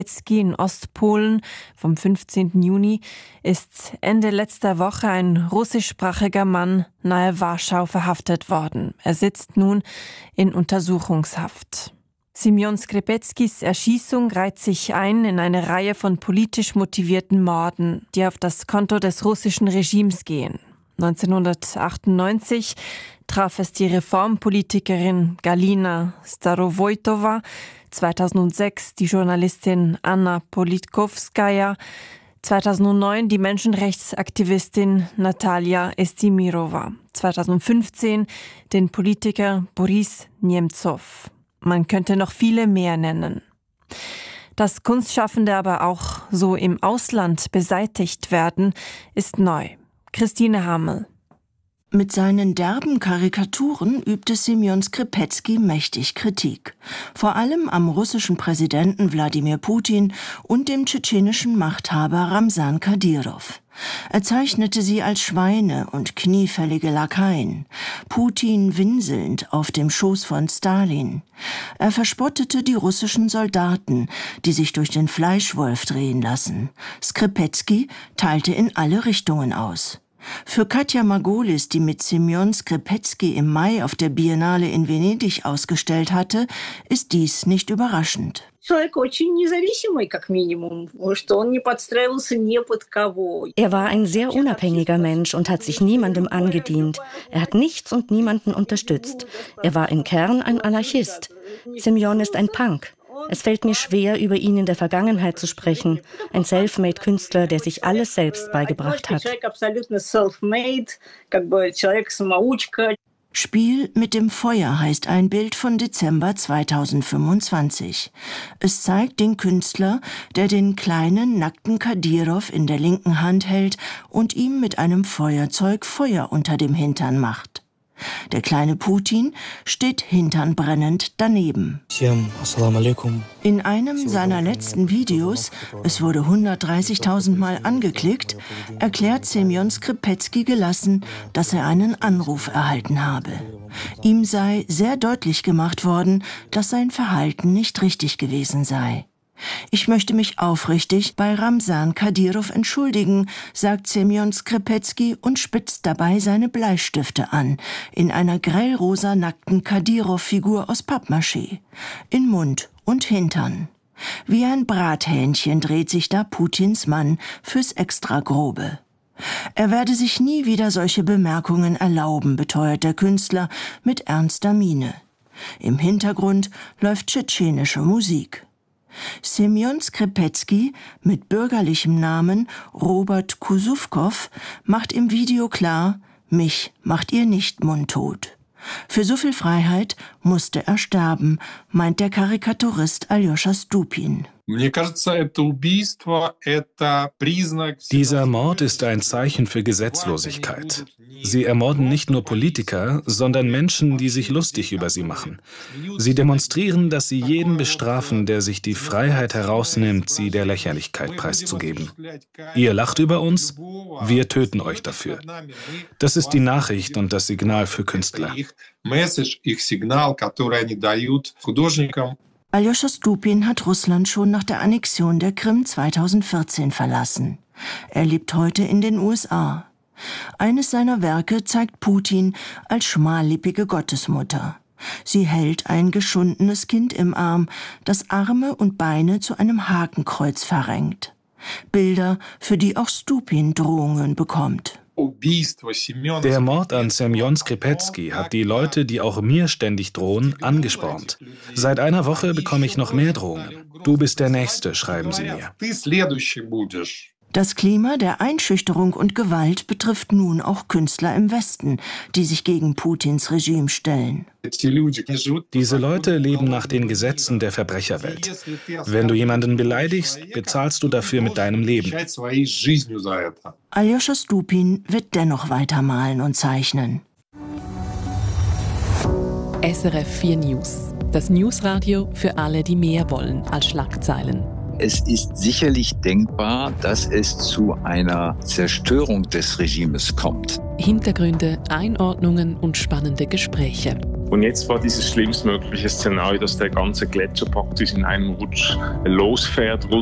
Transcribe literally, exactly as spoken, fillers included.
In Ostpolen vom fünfzehnten Juni ist Ende letzter Woche ein russischsprachiger Mann nahe Warschau verhaftet worden. Er sitzt nun in Untersuchungshaft. Semjon Skrepeckis Erschießung reiht sich ein in eine Reihe von politisch motivierten Morden, die auf das Konto des russischen Regimes gehen. neunzehnhundertachtundneunzig traf es die Reformpolitikerin Galina Starovoitova, zweitausendsechs die Journalistin Anna Politkovskaja, zweitausendneun die Menschenrechtsaktivistin Natalia Estimirova, zweitausendfünfzehn den Politiker Boris Nemtsov. Man könnte noch viele mehr nennen. Dass Kunstschaffende aber auch so im Ausland beseitigt werden, ist neu. Christine Hamel. Mit seinen derben Karikaturen übte Semjon Skrepeckis mächtig Kritik. Vor allem am russischen Präsidenten Wladimir Putin und dem tschetschenischen Machthaber Ramsan Kadyrov. Er zeichnete sie als Schweine und kniefällige Lakaien, Putin winselnd auf dem Schoß von Stalin. Er verspottete die russischen Soldaten, die sich durch den Fleischwolf drehen lassen. Skrepeckis teilte in alle Richtungen aus. Für Katja Margolis, die mit Semjon Skrepeckis im Mai auf der Biennale in Venedig ausgestellt hatte, ist dies nicht überraschend. Er war ein sehr unabhängiger Mensch und hat sich niemandem angedient. Er hat nichts und niemanden unterstützt. Er war im Kern ein Anarchist. Semjon ist ein Punk. Es fällt mir schwer, über ihn in der Vergangenheit zu sprechen. Ein Selfmade-Künstler, der sich alles selbst beigebracht hat. Spiel mit dem Feuer heißt ein Bild von Dezember zweitausendfünfundzwanzig. Es zeigt den Künstler, der den kleinen, nackten Kadyrov in der linken Hand hält und ihm mit einem Feuerzeug Feuer unter dem Hintern macht. Der kleine Putin steht hinternbrennend daneben. In einem seiner letzten Videos, es wurde hundertdreißigtausend Mal angeklickt, erklärt Semjon Skrepeckis gelassen, dass er einen Anruf erhalten habe. Ihm sei sehr deutlich gemacht worden, dass sein Verhalten nicht richtig gewesen sei. Ich möchte mich aufrichtig bei Ramsan Kadyrov entschuldigen, sagt Semjon Skrepeckis und spitzt dabei seine Bleistifte an, in einer grellrosa nackten Kadyrov-Figur aus Pappmaché, in Mund und Hintern. Wie ein Brathähnchen dreht sich da Putins Mann fürs Extragrobe. Er werde sich nie wieder solche Bemerkungen erlauben, beteuert der Künstler mit ernster Miene. Im Hintergrund läuft tschetschenische Musik. Semjon Skrepeckis mit bürgerlichem Namen Robert Kusuvkov macht im Video klar, mich macht ihr nicht mundtot. Für so viel Freiheit musste er sterben, meint der Karikaturist Aljoscha Stupin. Dieser Mord ist ein Zeichen für Gesetzlosigkeit. Sie ermorden nicht nur Politiker, sondern Menschen, die sich lustig über sie machen. Sie demonstrieren, dass sie jeden bestrafen, der sich die Freiheit herausnimmt, sie der Lächerlichkeit preiszugeben. Ihr lacht über uns, wir töten euch dafür. Das ist die Nachricht und das Signal für Künstler. Aljoscha Stupin hat Russland schon nach der Annexion der Krim zweitausendvierzehn verlassen. Er lebt heute in den U S A. Eines seiner Werke zeigt Putin als schmallippige Gottesmutter. Sie hält ein geschundenes Kind im Arm, das Arme und Beine zu einem Hakenkreuz verrenkt. Bilder, für die auch Stupin Drohungen bekommt. Der Mord an Semjon Skrepeckis hat die Leute, die auch mir ständig drohen, angespornt. Seit einer Woche bekomme ich noch mehr Drohungen. Du bist der Nächste, schreiben sie mir. Das Klima der Einschüchterung und Gewalt betrifft nun auch Künstler im Westen, die sich gegen Putins Regime stellen. Diese Leute leben nach den Gesetzen der Verbrecherwelt. Wenn du jemanden beleidigst, bezahlst du dafür mit deinem Leben. Aljoscha Stupin wird dennoch weitermalen und zeichnen. S R F vier News. Das Newsradio für alle, die mehr wollen als Schlagzeilen. Es ist sicherlich denkbar, dass es zu einer Zerstörung des Regimes kommt. Hintergründe, Einordnungen und spannende Gespräche. Und jetzt war dieses schlimmstmögliche Szenario, dass der ganze Gletscher praktisch in einem Rutsch losfährt,